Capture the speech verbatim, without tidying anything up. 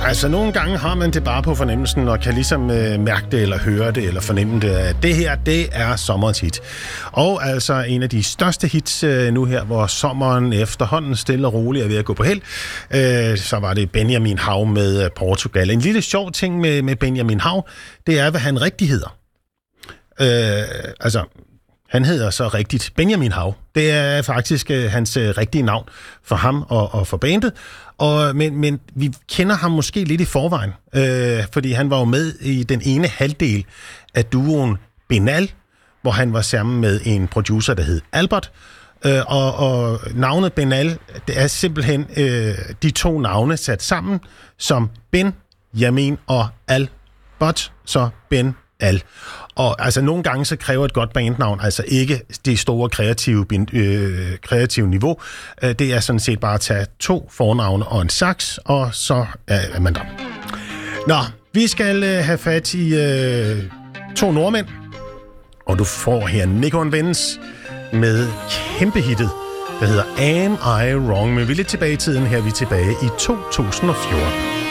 Altså, nogle gange har man det bare på fornemmelsen, og kan ligesom øh, mærke det, eller høre det, eller fornemme det, at det her, det er sommerens hit. Og altså en af de største hits øh, nu her, hvor sommeren efterhånden stille og roligt er ved at gå på held, øh, så var det Benjamin Hav med Portugal. En lille sjov ting med, med Benjamin Hav, det er, hvad han rigtig hedder. Øh, altså... Han hedder så rigtigt Benjamin Hav. Det er faktisk øh, hans øh, rigtige navn for ham og, og for bandet. Og, men, men vi kender ham måske lidt i forvejen, øh, fordi han var jo med i den ene halvdel af duoen Benal, hvor han var sammen med en producer, der hed Albert. Øh, og, og navnet Benal, det er simpelthen øh, de to navne sat sammen som Ben, Yamin og Albert, så Ben Al. Og altså nogle gange så kræver et godt bandnavn altså ikke det store kreative, øh, kreative niveau. Det er sådan set bare at tage to fornavne og en saks, og så er man der. Nå, vi skal øh, have fat i øh, to nordmænd, og du får her Nico and Vince med kæmpehittet, der hedder Am I Wrong? Men vi er lidt tilbage i tiden, her vi er tilbage i to tusind og fjorten.